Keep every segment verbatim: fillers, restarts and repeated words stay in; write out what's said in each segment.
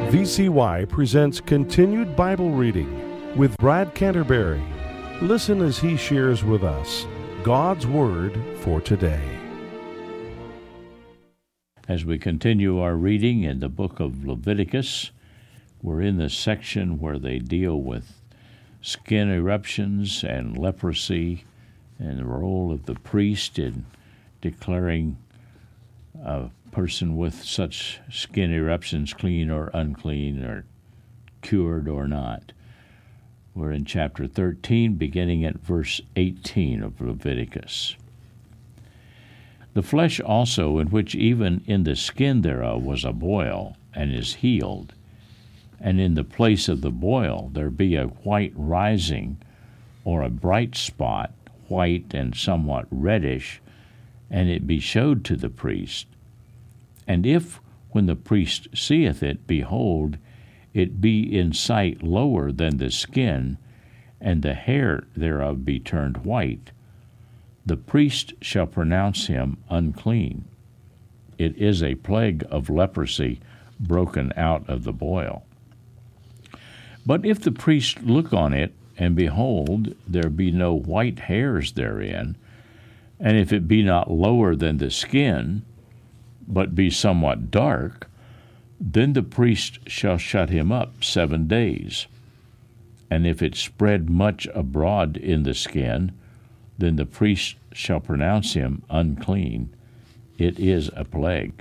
V C Y presents Continued Bible Reading with Brad Canterbury. Listen as he shares with us God's Word for today. As we continue our reading in the book of Leviticus, we're in the section where they deal with skin eruptions and leprosy and the role of the priest in declaring a person with such skin eruptions clean or unclean or cured or not. We're in chapter thirteen, beginning at verse eighteen of Leviticus. The flesh also, in which even in the skin thereof was a boil, and is healed, and in the place of the boil there be a white rising, or a bright spot, white and somewhat reddish, and it be showed to the priest. And if, when the priest seeth it, behold, it be in sight lower than the skin, and the hair thereof be turned white, the priest shall pronounce him unclean. It is a plague of leprosy broken out of the boil. But if the priest look on it, and behold, there be no white hairs therein, and if it be not lower than the skin, but be somewhat dark, then the priest shall shut him up seven days. And if it spread much abroad in the skin, then the priest shall pronounce him unclean. It is a plague.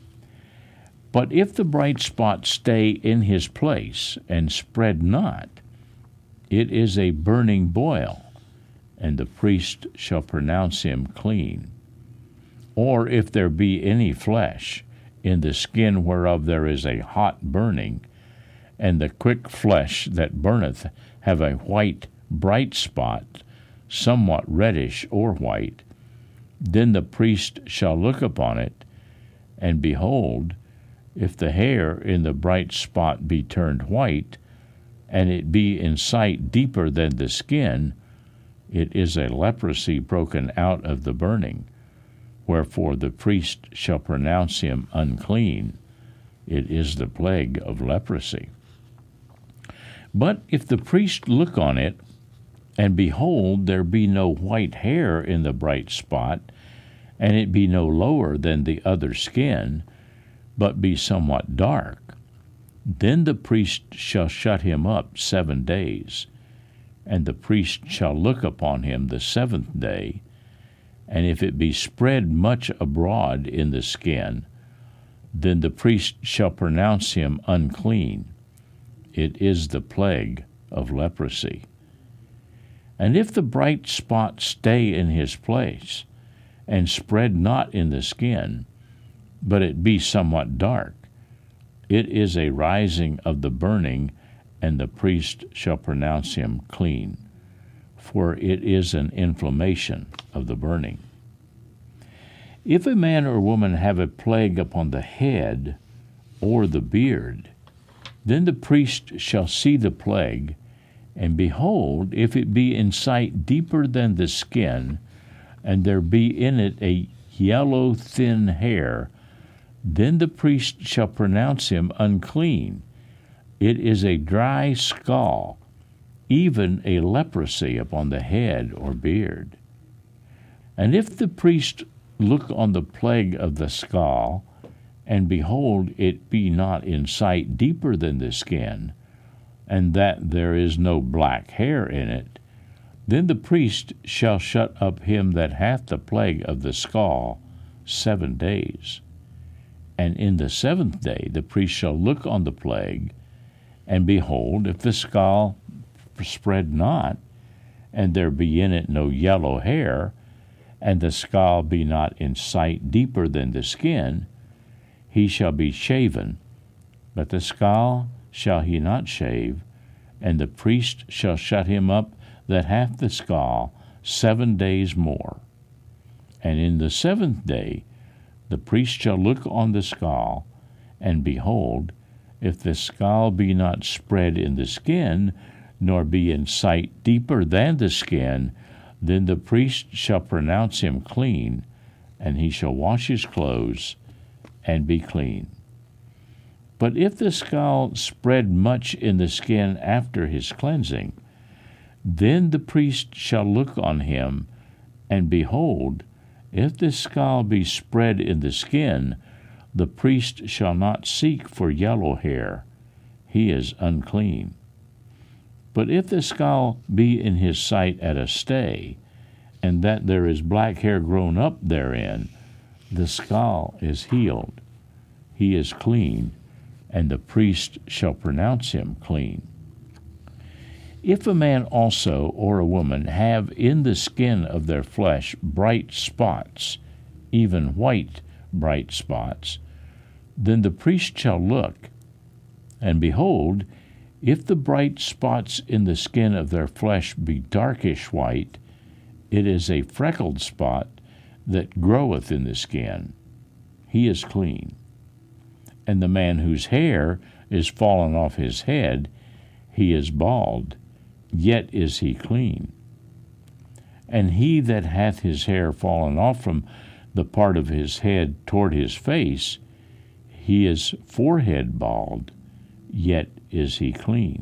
But if the bright spot stay in his place, and spread not, it is a burning boil, and the priest shall pronounce him clean. Or if there be any flesh, in the skin whereof there is a hot burning, and the quick flesh that burneth have a white bright spot, somewhat reddish or white, then the priest shall look upon it, and behold, if the hair in the bright spot be turned white, and it be in sight deeper than the skin, it is a leprosy broken out of the burning. Wherefore the priest shall pronounce him unclean. It is the plague of leprosy. But if the priest look on it, and behold, there be no white hair in the bright spot, and it be no lower than the other skin, but be somewhat dark, then the priest shall shut him up seven days, and the priest shall look upon him the seventh day, and if it be spread much abroad in the skin, then the priest shall pronounce him unclean. It is the plague of leprosy. And if the bright spot stay in his place, and spread not in the skin, but it be somewhat dark, it is a rising of the burning, and the priest shall pronounce him clean, for it is an inflammation of the burning. If a man or woman have a plague upon the head or the beard, then the priest shall see the plague, and behold, if it be in sight deeper than the skin, and there be in it a yellow thin hair, then the priest shall pronounce him unclean. It is a dry scall, even a leprosy upon the head or beard. And if the priest look on the plague of the scall, and behold, it be not in sight deeper than the skin, and that there is no black hair in it, then the priest shall shut up him that hath the plague of the scall seven days. And in the seventh day the priest shall look on the plague, and behold, if the scall spread not, and there be in it no yellow hair, and the scall be not in sight deeper than the skin, he shall be shaven, but the scall shall he not shave, and the priest shall shut him up that hath the scall seven days more. And in the seventh day the priest shall look on the scall, and behold, if the scall be not spread in the skin, nor be in sight deeper than the skin, then the priest shall pronounce him clean, and he shall wash his clothes, and be clean. But if the scall spread much in the skin after his cleansing, then the priest shall look on him, and behold, if the scall be spread in the skin, the priest shall not seek for yellow hair. He is unclean. But if the scall be in his sight at a stay, and that there is black hair grown up therein, the scall is healed. He is clean, and the priest shall pronounce him clean. If a man also or a woman have in the skin of their flesh bright spots, even white bright spots, then the priest shall look, and behold, if the bright spots in the skin of their flesh be darkish white, it is a freckled spot that groweth in the skin. He is clean. And the man whose hair is fallen off his head, he is bald, yet is he clean. And he that hath his hair fallen off from the part of his head toward his face, he is forehead bald, yet is he clean.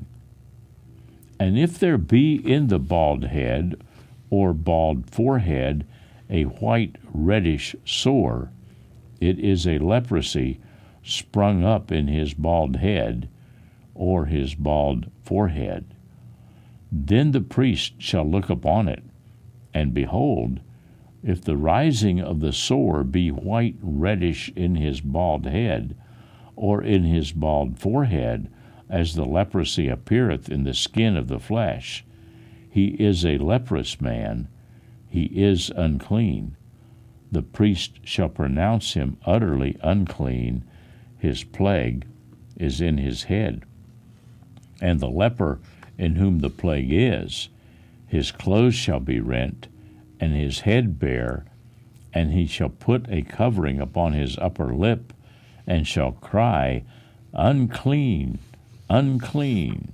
And if there be in the bald head or bald forehead a white reddish sore, it is a leprosy sprung up in his bald head or his bald forehead. Then the priest shall look upon it, and behold, if the rising of the sore be white reddish in his bald head, or in his bald forehead, as the leprosy appeareth in the skin of the flesh, he is a leprous man, he is unclean. The priest shall pronounce him utterly unclean, his plague is in his head. And the leper in whom the plague is, his clothes shall be rent, and his head bare, and he shall put a covering upon his upper lip, and shall cry, Unclean, unclean.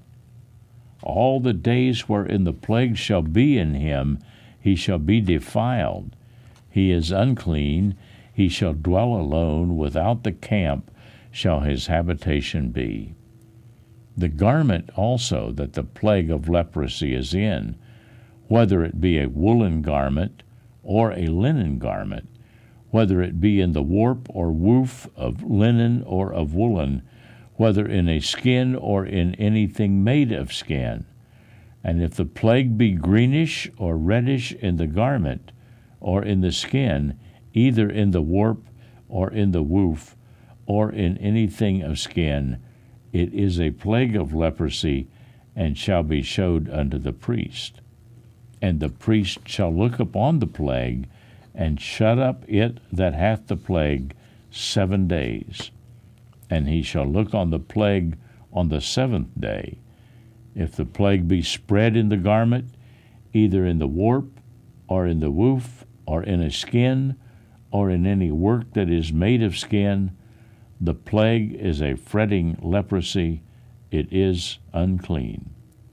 All the days wherein the plague shall be in him, he shall be defiled. He is unclean, he shall dwell alone, without the camp shall his habitation be. The garment also that the plague of leprosy is in, whether it be a woolen garment or a linen garment, whether it be in the warp or woof of linen or of woolen, whether in a skin or in anything made of skin. And if the plague be greenish or reddish in the garment or in the skin, either in the warp or in the woof or in anything of skin, it is a plague of leprosy, and shall be showed unto the priest. And the priest shall look upon the plague, and shut up it that hath the plague seven days. And he shall look on the plague on the seventh day. If the plague be spread in the garment, either in the warp, or in the woof, or in a skin, or in any work that is made of skin, the plague is a fretting leprosy, it is unclean.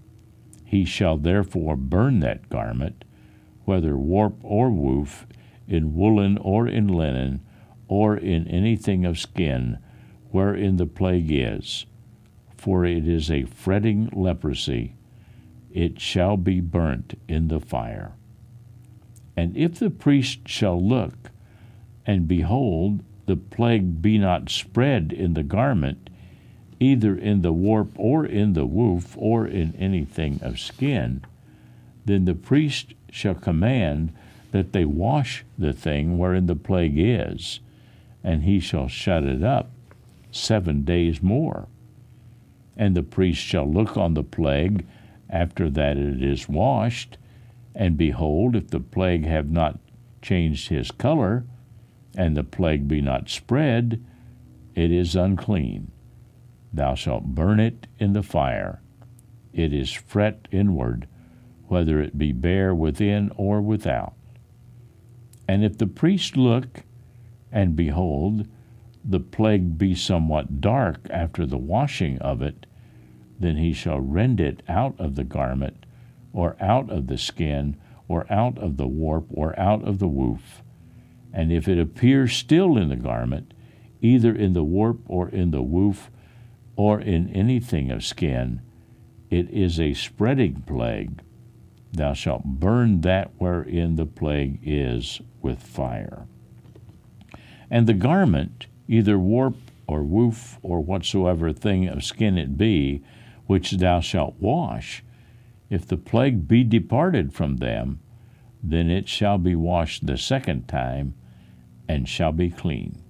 He shall therefore burn that garment, whether warp or woof, in woolen or in linen, or in anything of skin, wherein the plague is, for it is a fretting leprosy, it shall be burnt in the fire. And if the priest shall look, and behold, the plague be not spread in the garment, either in the warp or in the woof or in anything of skin, then the priest shall command that they wash the thing wherein the plague is, and he shall shut it up seven days more. And the priest shall look on the plague after that it is washed, and behold, if the plague have not changed his color, and the plague be not spread, it is unclean. Thou shalt burn it in the fire. It is fret inward, whether it be bare within or without. And if the priest look, and behold, the plague be somewhat dark after the washing of it, then he shall rend it out of the garment, or out of the skin, or out of the warp, or out of the woof. And if it appear still in the garment, either in the warp or in the woof, or in anything of skin, it is a spreading plague. Thou shalt burn that wherein the plague is with fire. And the garment, either warp or woof or whatsoever thing of skin it be, which thou shalt wash, if the plague be departed from them, then it shall be washed the second time, and shall be clean.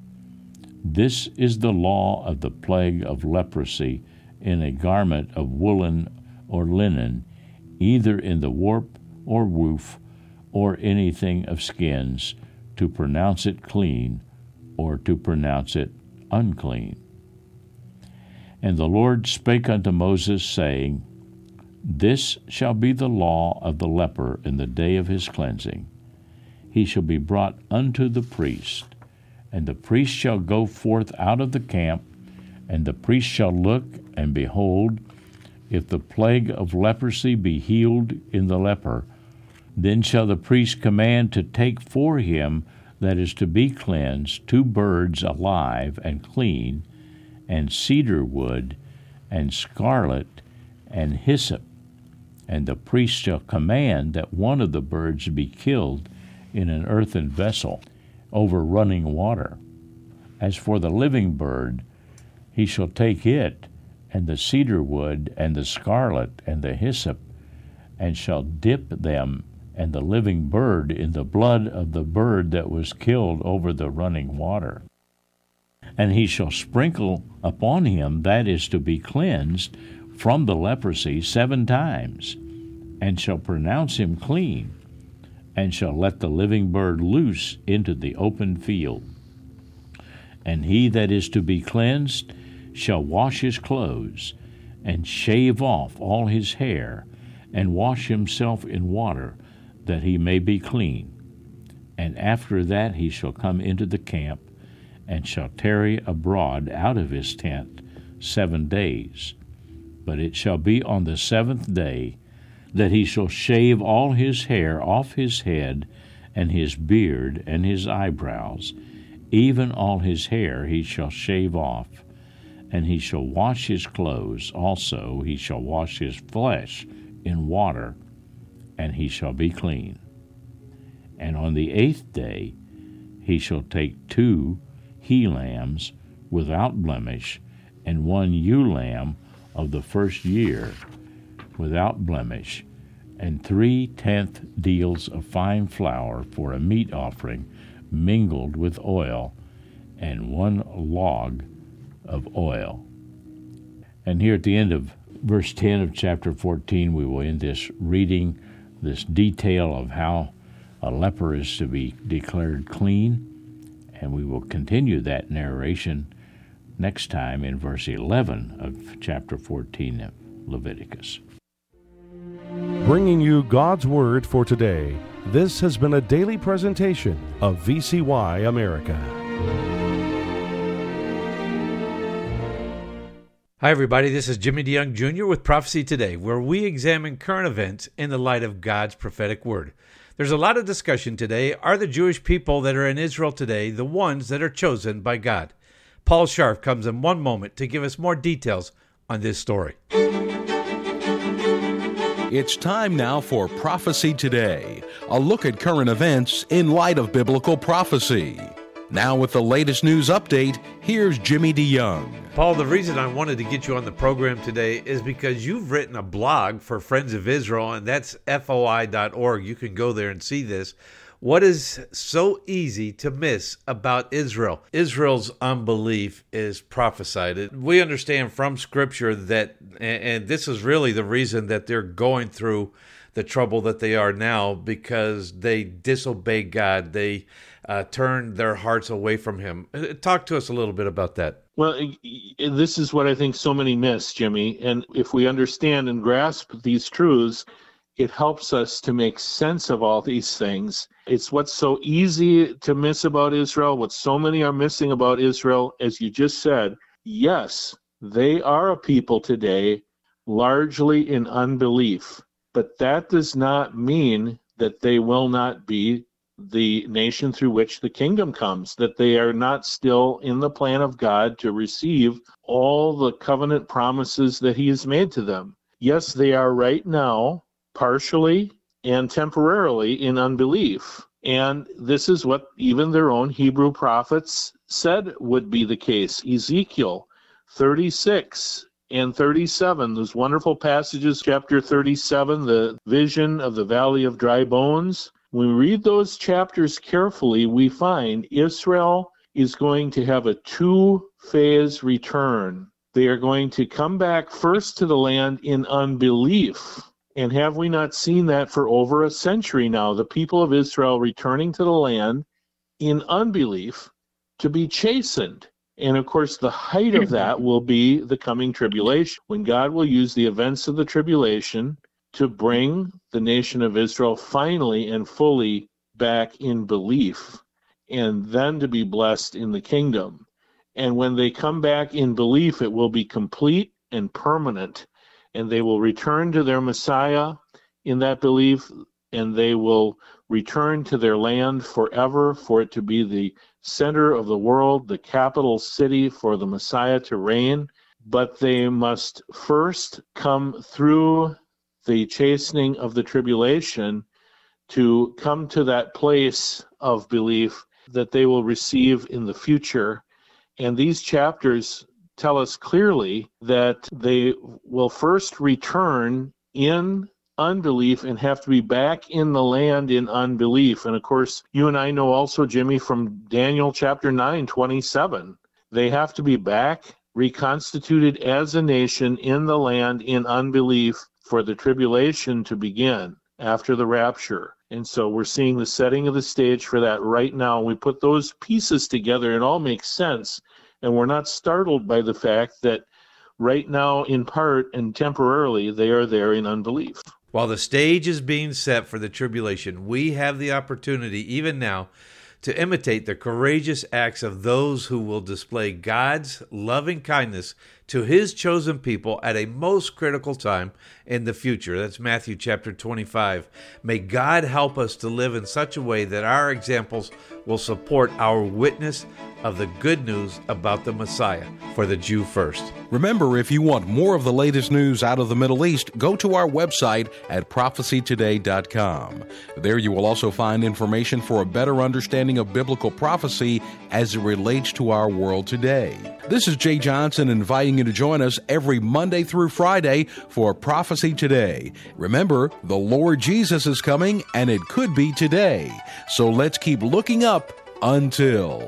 This is the law of the plague of leprosy in a garment of woolen or linen, either in the warp or woof, or anything of skins, to pronounce it clean, or to pronounce it unclean. And the Lord spake unto Moses, saying, This shall be the law of the leper in the day of his cleansing. He shall be brought unto the priest, and the priest shall go forth out of the camp, and the priest shall look, and behold, if the plague of leprosy be healed in the leper, then shall the priest command to take for him that is to be cleansed two birds alive and clean, and cedar wood, and scarlet, and hyssop. And the priest shall command that one of the birds be killed in an earthen vessel over running water. As for the living bird, he shall take it, and the cedar wood, and the scarlet, and the hyssop, and shall dip them and the living bird in the blood of the bird that was killed over the running water. And he shall sprinkle upon him that is to be cleansed from the leprosy seven times, and shall pronounce him clean, and shall let the living bird loose into the open field. And he that is to be cleansed shall wash his clothes, and shave off all his hair, and wash himself in water, that he may be clean. And after that he shall come into the camp, and shall tarry abroad out of his tent seven days. But it shall be on the seventh day that he shall shave all his hair off his head, and his beard, and his eyebrows, even all his hair he shall shave off. And he shall wash his clothes, also he shall wash his flesh in water, and he shall be clean. And on the eighth day he shall take two he-lambs without blemish, and one ewe-lamb of the first year without blemish, and three tenth deals of fine flour for a meat offering mingled with oil, and one log of oil. And here at the end of verse ten of chapter fourteen, we will end this reading, this detail of how a leper is to be declared clean, and we will continue that narration next time in verse eleven of chapter fourteen of Leviticus. Bringing you God's Word for today, this has been a daily presentation of V C Y America. Hi, everybody. This is Jimmy DeYoung Junior with Prophecy Today, where we examine current events in the light of God's prophetic word. There's a lot of discussion today. Are the Jewish people that are in Israel today the ones that are chosen by God? Paul Scharf comes in one moment to give us more details on this story. It's time now for Prophecy Today, a look at current events in light of biblical prophecy. Now with the latest news update, here's Jimmy DeYoung. Paul, the reason I wanted to get you on the program today is because you've written a blog for Friends of Israel, and that's F O I dot org. You can go there and see this. What is so easy to miss about Israel? Israel's unbelief is prophesied. We understand from Scripture that, and this is really the reason that they're going through the trouble that they are now, because they disobey God. They uh, turn their hearts away from Him. Talk to us a little bit about that. Well, this is what I think so many miss, Jimmy. And if we understand and grasp these truths, it helps us to make sense of all these things. It's what's so easy to miss about Israel, what so many are missing about Israel, as you just said. Yes, they are a people today largely in unbelief, but that does not mean that they will not be the nation through which the kingdom comes, that they are not still in the plan of God to receive all the covenant promises that he has made to them. Yes, they are right now, partially and temporarily, in unbelief. And this is what even their own Hebrew prophets said would be the case. Ezekiel thirty-six and thirty-seven, those wonderful passages, chapter thirty-seven, the vision of the valley of dry bones. When we read those chapters carefully, we find Israel is going to have a two-phase return. They are going to come back first to the land in unbelief. And have we not seen that for over a century now? The people of Israel returning to the land in unbelief to be chastened. And of course, the height of that will be the coming tribulation, when God will use the events of the tribulation to bring the nation of Israel finally and fully back in belief, and then to be blessed in the kingdom. And when they come back in belief, it will be complete and permanent, and they will return to their Messiah in that belief, and they will return to their land forever, for it to be the center of the world, the capital city for the Messiah to reign. But they must first come through the chastening of the tribulation to come to that place of belief that they will receive in the future. And these chapters tell us clearly that they will first return in unbelief and have to be back in the land in unbelief. And of course, you and I know also, Jimmy, from Daniel chapter nine, twenty-seven, they have to be back reconstituted as a nation in the land in unbelief for the tribulation to begin after the rapture. And so we're seeing the setting of the stage for that right now. We put those pieces together, it all makes sense. And we're not startled by the fact that right now, in part and temporarily, they are there in unbelief. While the stage is being set for the tribulation, we have the opportunity, even now, to imitate the courageous acts of those who will display God's loving kindness to his chosen people at a most critical time in the future. That's Matthew chapter twenty-five. May God help us to live in such a way that our examples will support our witness of the good news about the Messiah for the Jew first. Remember, if you want more of the latest news out of the Middle East, go to our website at prophecy today dot com. There you will also find information for a better understanding of biblical prophecy as it relates to our world today. This is Jay Johnson inviting you to join us every Monday through Friday for Prophecy Today. Remember, the Lord Jesus is coming, and it could be today. So let's keep looking up until...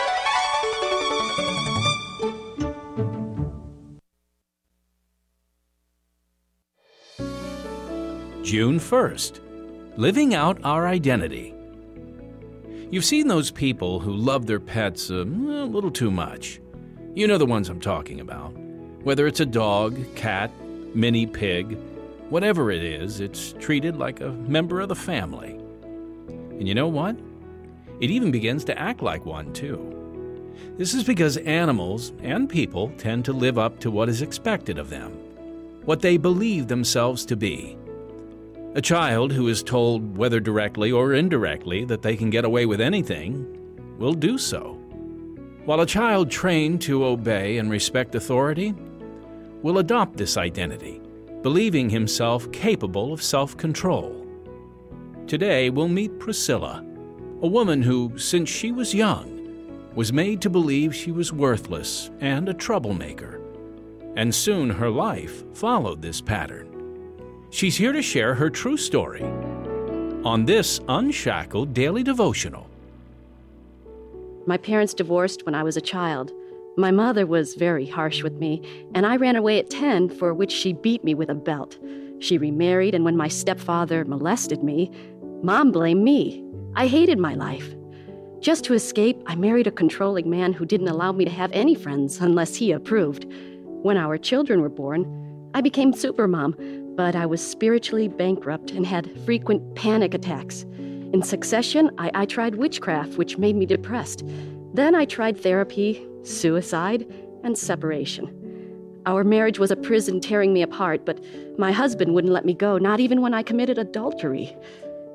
June first, living out our identity. You've seen those people who love their pets a, a little too much. You know the ones I'm talking about. Whether it's a dog, cat, mini pig, whatever it is, it's treated like a member of the family. And you know what? It even begins to act like one, too. This is because animals and people tend to live up to what is expected of them, what they believe themselves to be. A child who is told, whether directly or indirectly, that they can get away with anything, will do so. While a child trained to obey and respect authority will adopt this identity, believing himself capable of self-control. Today we'll meet Priscilla, a woman who, since she was young, was made to believe she was worthless and a troublemaker. And soon her life followed this pattern. She's here to share her true story on this Unshackled Daily Devotional. My parents divorced when I was a child. My mother was very harsh with me, and I ran away at ten, for which she beat me with a belt. She remarried, and when my stepfather molested me, Mom blamed me. I hated my life. Just to escape, I married a controlling man who didn't allow me to have any friends unless he approved. When our children were born, I became supermom, but I was spiritually bankrupt and had frequent panic attacks. In succession, I, I tried witchcraft, which made me depressed. Then I tried therapy, suicide, and separation. Our marriage was a prison tearing me apart, but my husband wouldn't let me go, not even when I committed adultery.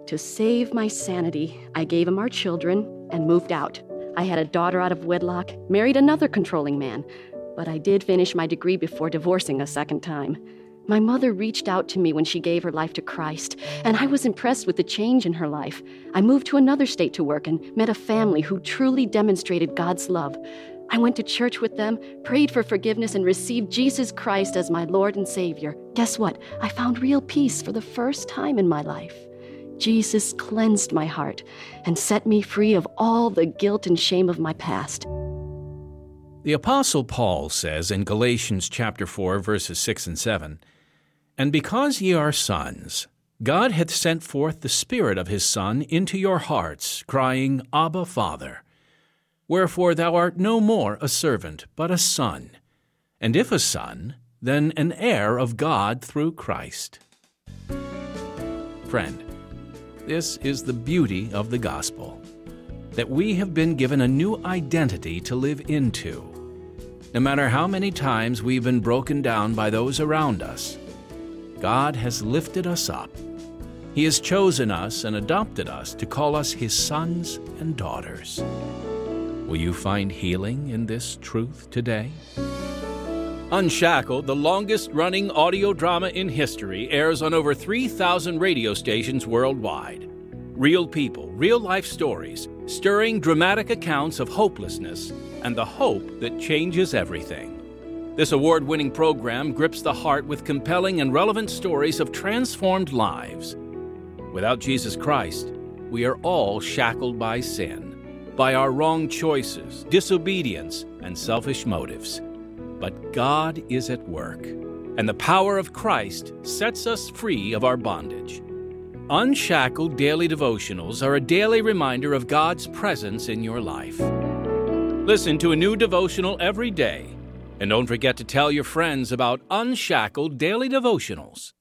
To save my sanity, I gave him our children and moved out. I had a daughter out of wedlock, married another controlling man, but I did finish my degree before divorcing a second time. My mother reached out to me when she gave her life to Christ, and I was impressed with the change in her life. I moved to another state to work and met a family who truly demonstrated God's love. I went to church with them, prayed for forgiveness, and received Jesus Christ as my Lord and Savior. Guess what? I found real peace for the first time in my life. Jesus cleansed my heart and set me free of all the guilt and shame of my past. The Apostle Paul says in Galatians chapter four, verses six and seven, "And because ye are sons, God hath sent forth the Spirit of his Son into your hearts, crying, Abba, Father. Wherefore thou art no more a servant, but a son. And if a son, then an heir of God through Christ." Friend, this is the beauty of the gospel, that we have been given a new identity to live into. No matter how many times we've been broken down by those around us, God has lifted us up. He has chosen us and adopted us to call us his sons and daughters. Will you find healing in this truth today? Unshackled, the longest-running audio drama in history, airs on over three thousand radio stations worldwide. Real people, real-life stories, stirring dramatic accounts of hopelessness and the hope that changes everything. This award-winning program grips the heart with compelling and relevant stories of transformed lives. Without Jesus Christ, we are all shackled by sin, by our wrong choices, disobedience, and selfish motives. But God is at work, and the power of Christ sets us free of our bondage. Unshackled Daily Devotionals are a daily reminder of God's presence in your life. Listen to a new devotional every day, and don't forget to tell your friends about Unshackled Daily Devotionals.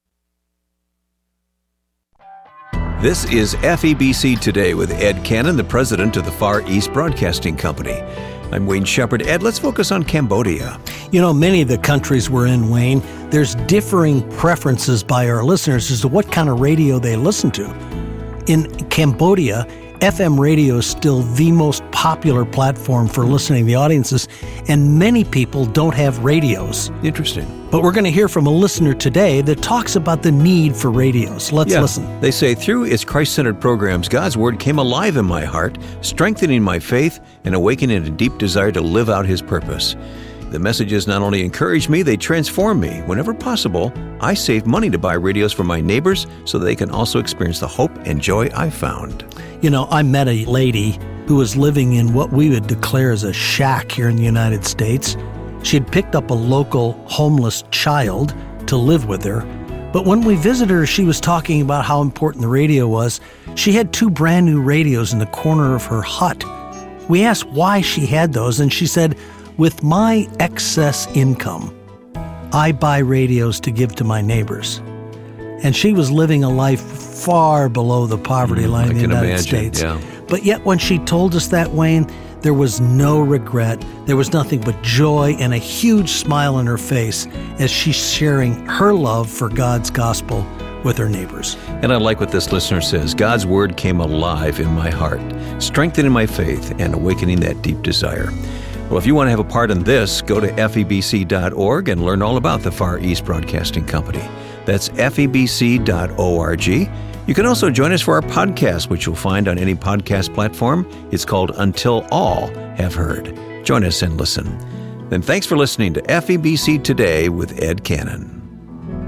This is F E B C Today with Ed Cannon, the president of the Far East Broadcasting Company. I'm Wayne Shepherd. Ed, let's focus on Cambodia. You know, many of the countries we're in, Wayne, there's differing preferences by our listeners as to what kind of radio they listen to. In Cambodia, F M radio is still the most popular platform for listening to the audiences, and many people don't have radios. Interesting. But we're going to hear from a listener today that talks about the need for radios. Let's yeah. listen. They say, through its Christ-centered programs, God's Word came alive in my heart, strengthening my faith and awakening a deep desire to live out His purpose. The messages not only encourage me, they transform me. Whenever possible, I save money to buy radios for my neighbors so they can also experience the hope and joy I found. You know, I met a lady who was living in what we would declare as a shack here in the United States. She had picked up a local homeless child to live with her. But when we visited her, she was talking about how important the radio was. She had two brand new radios in the corner of her hut. We asked why she had those, and she said, "With my excess income, I buy radios to give to my neighbors." And she was living a life far below the poverty mm, line I in the can United imagine, States. Yeah. But yet when she told us that, Wayne, there was no regret. There was nothing but joy and a huge smile on her face as she's sharing her love for God's gospel with her neighbors. And I like what this listener says. God's Word came alive in my heart, strengthening my faith and awakening that deep desire. Well, if you want to have a part in this, go to F E B C dot org and learn all about the Far East Broadcasting Company. That's F E B C dot org. You can also join us for our podcast, which you'll find on any podcast platform. It's called Until All Have Heard. Join us and listen. Then thanks for listening to F E B C Today with Ed Cannon.